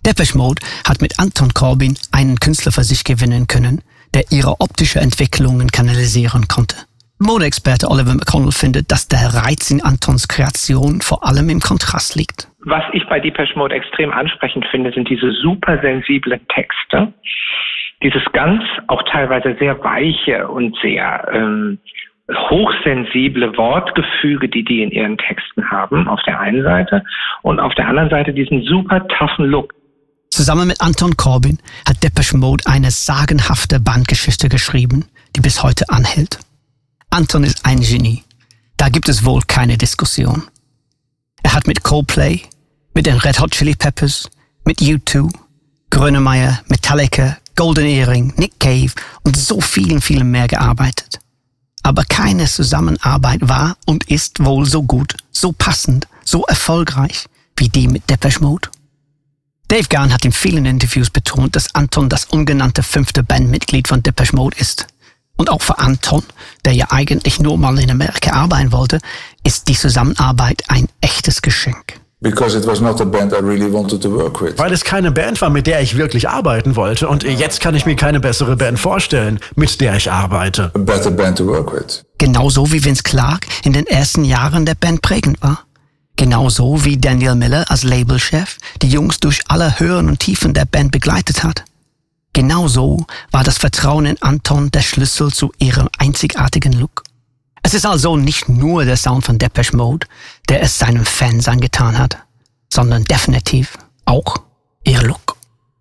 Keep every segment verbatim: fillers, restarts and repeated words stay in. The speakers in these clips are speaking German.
Depeche Mode hat mit Anton Corbijn einen Künstler für sich gewinnen können, der ihre optische Entwicklungen kanalisieren konnte. Modeexperte Oliver McConnell findet, dass der Reiz in Antons Kreation vor allem im Kontrast liegt. Was ich bei Depeche Mode extrem ansprechend finde, sind diese super sensiblen Texte. Dieses ganz, auch teilweise sehr weiche und sehr ähm, hochsensible Wortgefüge, die die in ihren Texten haben, auf der einen Seite. Und auf der anderen Seite diesen super toughen Look. Zusammen mit Anton Corbijn hat Depeche Mode eine sagenhafte Bandgeschichte geschrieben, die bis heute anhält. Anton ist ein Genie. Da gibt es wohl keine Diskussion. Er hat mit Coldplay, mit den Red Hot Chili Peppers, mit U zwei, Grönemeyer, Metallica, Golden Earring, Nick Cave und so vielen, vielen mehr gearbeitet. Aber keine Zusammenarbeit war und ist wohl so gut, so passend, so erfolgreich wie die mit Depeche Mode. Dave Gahan hat in vielen Interviews betont, dass Anton das ungenannte fünfte Bandmitglied von Depeche Mode ist. Und auch für Anton, der ja eigentlich nur mal in Amerika arbeiten wollte, ist die Zusammenarbeit ein echtes Geschenk. Because it was not a band I really wanted to work with. Weil es keine Band war, mit der ich wirklich arbeiten wollte. Und jetzt kann ich mir keine bessere Band vorstellen, mit der ich arbeite. A better band to work with. Genauso wie Vince Clarke in den ersten Jahren der Band prägend war. Genauso wie Daniel Miller als Labelchef die Jungs durch alle Höhen und Tiefen der Band begleitet hat. Genauso war das Vertrauen in Anton der Schlüssel zu ihrem einzigartigen Look. Es ist also nicht nur der Sound von Depeche Mode, der es seinen Fans angetan hat, sondern definitiv auch ihr Look.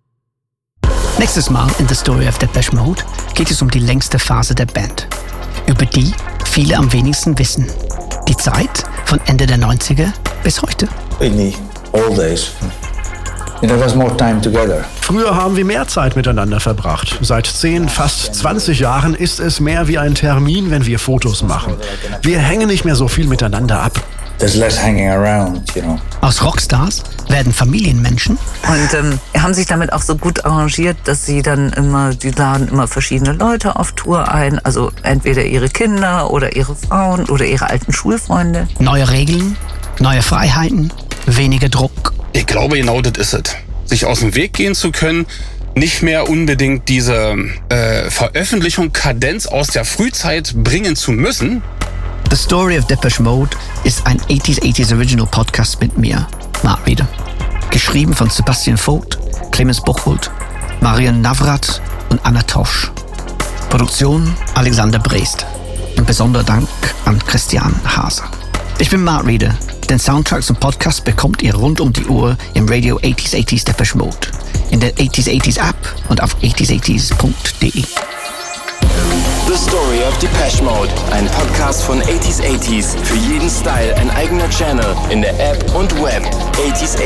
Nächstes Mal in The Story of Depeche Mode geht es um die längste Phase der Band, über die viele am wenigsten wissen. Die Zeit von Ende der neunziger bis heute. In the old days. There was more time together. Früher haben wir mehr Zeit miteinander verbracht. Seit zehn, fast zwanzig Jahren ist es mehr wie ein Termin, wenn wir Fotos machen. Wir hängen nicht mehr so viel miteinander ab. There's less hanging around, you know. Aus Rockstars werden Familienmenschen. Und ähm, haben sich damit auch so gut arrangiert, dass sie dann immer, die laden immer verschiedene Leute auf Tour ein. Also entweder ihre Kinder oder ihre Frauen oder ihre alten Schulfreunde. Neue Regeln, neue Freiheiten, weniger Druck. Ich glaube, genau das ist es. Sich aus dem Weg gehen zu können, nicht mehr unbedingt diese äh, Veröffentlichung, Kadenz aus der Frühzeit bringen zu müssen. The Story of Depeche Mode ist ein achtziger achtziger Original Podcast mit mir, Mark Rieder. Geschrieben von Sebastian Vogt, Clemens Buchholz, Marian Navrat und Anna Tosch. Produktion Alexander Brest. Und besonderer Dank an Christian Hase. Ich bin Mark Rieder. Den Soundtrack zum Podcast bekommt ihr rund um die Uhr im Radio achtziger achtziger Depeche Mode, in der achtziger achtziger App und auf achtziger achtziger punkt de. The Story of Depeche Mode, ein Podcast von achtziger achtziger. Für jeden Style ein eigener Channel in der App und Web. achtziger